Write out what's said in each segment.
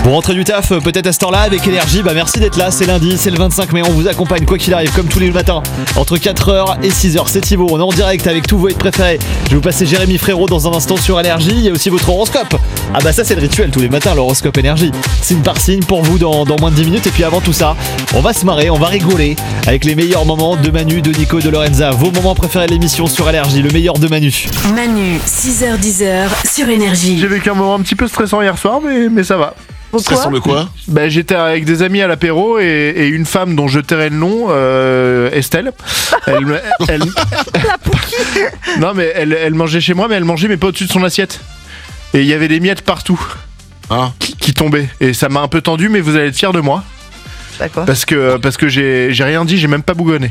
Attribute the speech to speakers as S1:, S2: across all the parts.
S1: Bon, rentrée du taf, peut-être à ce temps-là avec énergie. Merci d'être là, c'est lundi, c'est le 25 mai. On vous accompagne quoi qu'il arrive, comme tous les matins, entre 4h et 6h. C'est Thibaut, on est en direct avec tous vos hits préférés. Je vais vous passer Jérémy Frérot dans un instant sur énergie. Il y a aussi votre horoscope. Ça c'est le rituel tous les matins, l'horoscope énergie. Signe par signe pour vous dans moins de 10 minutes. Et puis avant tout ça, on va se marrer, on va rigoler avec les meilleurs moments de Manu, de Nico, de Lorenza. Vos moments préférés de l'émission sur énergie, le meilleur de Manu.
S2: Manu, 6h-10h sur énergie.
S3: J'ai vécu un moment un petit peu stressant hier soir, mais ça va.
S4: Stressant de quoi ?
S3: J'étais avec des amis à l'apéro et une femme dont je tairai le nom, Estelle. Elle
S5: La pouquille.
S3: Non mais elle mangeait chez moi, mais elle mangeait mais pas au-dessus de son assiette. Et il y avait des miettes partout qui tombaient. Et ça m'a un peu tendu, mais vous allez être fiers de moi.
S5: D'accord.
S3: Parce que j'ai rien dit, j'ai même pas bougonné.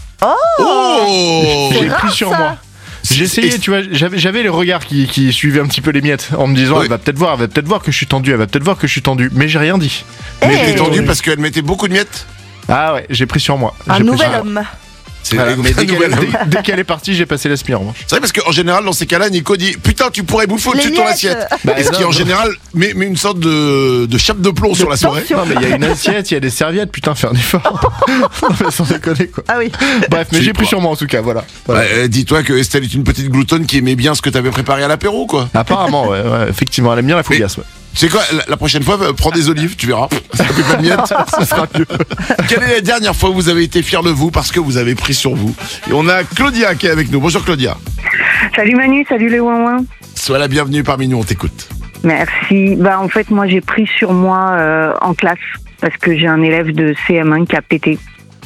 S4: Oh
S3: J'ai pris sur moi. J'ai essayé, tu vois, j'avais les regards qui suivaient un petit peu les miettes en me disant,
S4: oui.
S3: elle va peut-être voir que je suis tendu, mais j'ai rien dit.
S4: Mais t'es tendu parce qu'elle mettait beaucoup de miettes.
S3: Ah ouais, j'ai pris sur moi.
S5: Un
S3: J'ai pris
S5: nouvel
S3: sur-
S5: homme.
S3: Voilà, mais
S4: C'est
S3: dès qu'elle est partie, j'ai passé l'aspire en revanche.
S4: vrai parce qu'en général dans ces cas-là, Nico dit putain tu pourrais bouffer au-dessus de ton
S5: miettes.
S4: assiette.
S3: Bah,
S4: Et ce qui
S3: non,
S4: en général met une sorte de chape de plomb sur la soirée.
S5: tension.
S3: Non mais il y a une assiette, il y a des serviettes, putain, fais un effort. Non mais sans déconner quoi.
S5: Ah oui.
S3: Bref, mais
S4: Tu
S3: j'ai pris
S4: crois.
S3: sur moi en tout cas, voilà.
S4: Dis-toi que Estelle est une petite gloutonne qui aimait bien ce que t'avais préparé à l'apéro quoi.
S3: Apparemment, ouais, effectivement, elle aime bien la fougasse. Ouais.
S4: Tu sais quoi, la prochaine fois, prends des olives, tu verras. Ça fait pas de miettes.
S3: Ce sera mieux.
S4: Quelle est la dernière fois où vous avez été fiers de vous parce que vous avez pris sur vous ? Et on a Claudia qui est avec nous. Bonjour Claudia.
S6: Salut Manu, salut les ouin-ouin.
S4: Sois la bienvenue parmi nous, on t'écoute.
S6: Merci. En fait, moi, j'ai pris sur moi en classe parce que j'ai un élève de CM1 qui a pété.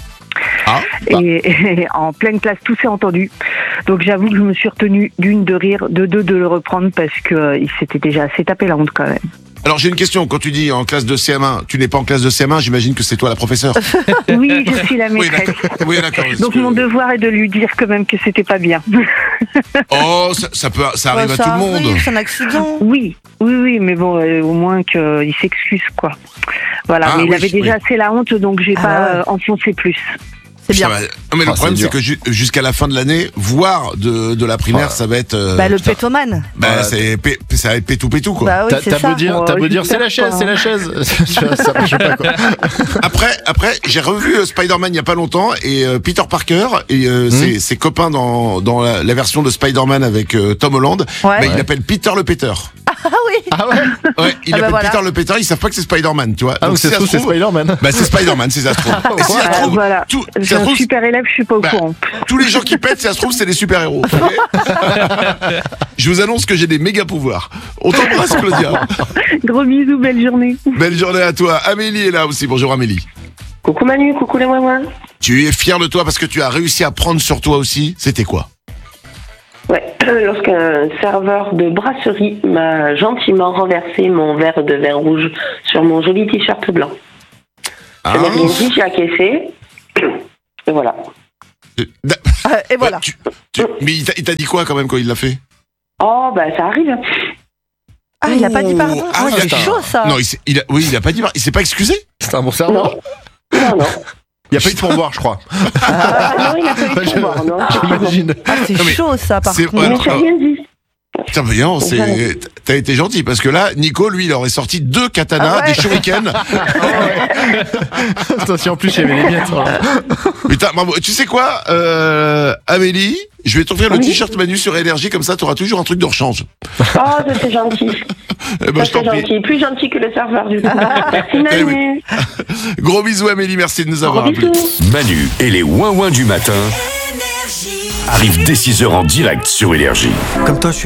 S6: Et en pleine classe, tout s'est entendu. Donc, j'avoue que je me suis retenue d'une de rire, de deux de le reprendre parce que il s'était déjà assez tapé la honte quand même.
S4: Alors j'ai une question, quand tu dis en classe de CM1, tu n'es pas en classe de CM1, j'imagine que c'est toi la professeure.
S6: Oui, je suis la
S4: Oui,
S6: maîtresse.
S4: d'accord. Oui, d'accord.
S6: Donc, mon devoir est de lui dire quand même que c'était pas bien.
S4: Oh, ça arrive à tout le monde.
S5: arrive, c'est un accident.
S6: Oui, mais bon, au moins qu'il s'excuse, quoi. Voilà, mais il avait déjà assez la honte, donc j'ai pas enfoncé plus.
S5: C'est bien.
S4: Putain, mais le problème c'est que jusqu'à la fin de l'année, voire de la primaire, ça va être...
S5: Le pétomane.
S4: Ça va être pétou quoi.
S5: Bah oui, c'est
S3: T'as
S5: ça.
S3: beau dire, c'est la chaise, c'est la chaise. Ça marche pas quoi.
S4: Après, j'ai revu Spider-Man il y a pas longtemps et Peter Parker et ses copains dans la version de Spider-Man avec Tom Holland,
S5: Ouais.
S4: il l'appelle Peter le Péter.
S5: Ah oui.
S3: Ah ouais.
S4: Ouais, il l'appelle
S5: voilà.
S4: Peter le Péter, ils savent pas que c'est Spider-Man, tu vois.
S3: Ah donc
S4: si
S3: c'est
S4: ça se
S3: c'est
S4: trouve,
S3: Spider-Man.
S4: c'est Spider-Man, si ça se trouve. Et si ça se trouve,
S6: Voilà.
S4: si
S6: J'ai
S4: ça se
S6: un
S4: trouve,
S6: super élève, je suis pas au courant.
S4: tous les gens qui pètent, si ça se trouve, c'est des super-héros. Ok. Je vous annonce que j'ai des méga pouvoirs. On t'embrasse, Claudia.
S6: Gros bisous, belle journée.
S4: Belle journée à toi. Amélie est là aussi. Bonjour Amélie.
S7: Coucou Manu, coucou les ouin-ouin.
S4: Tu es fière de toi parce que tu as réussi à prendre sur toi aussi. C'était quoi ?
S7: Ouais, lorsqu'un serveur de brasserie m'a gentiment renversé mon verre de vin rouge sur mon joli t-shirt blanc. Je n'ai rien dit, j'ai acquiescé. Et voilà.
S5: Et voilà.
S4: Mais il t'a dit quoi quand même quand il l'a fait ?
S7: Oh, ça arrive.
S5: Ah, il a pas dit pardon.
S4: Ah,
S5: c'est
S4: attends.
S5: chaud ça.
S4: Non, il a pas dit. Il s'est pas excusé ?
S3: C'est un bon cerveau.
S7: Non.
S3: Il y a pas eu de pourboire, je crois.
S7: Non, il n'a pas eu de pouvoir, non.
S3: J'imagine.
S5: Ah, c'est
S4: Non, mais
S5: chaud ça par
S4: c'est-
S5: contre.
S4: ouais,
S7: Mais j'ai rien dit.
S4: Tiens, mais non, t'as été gentil parce que là, Nico, lui, il aurait sorti 2 katanas, des shurikens.
S3: Attention, en plus il y avait les miettes.
S4: Putain, bravo. Tu sais quoi, Amélie, je vais t'offrir le
S7: Oui.
S4: t-shirt Manu sur énergie, comme ça, t'auras toujours un truc de rechange.
S7: Oh, c'est gentil.
S4: Eh ben, je t'en
S7: C'est
S4: prie.
S7: gentil. Plus gentil que le serveur du coup. Merci
S4: Eh
S7: Manu.
S4: Gros bisous, Amélie, merci de nous avoir
S7: Gros
S4: appelés.
S7: bisous.
S8: Manu et les ouin-ouin du matin arrivent dès 6h en direct sur Énergie.
S9: Comme toi, je suis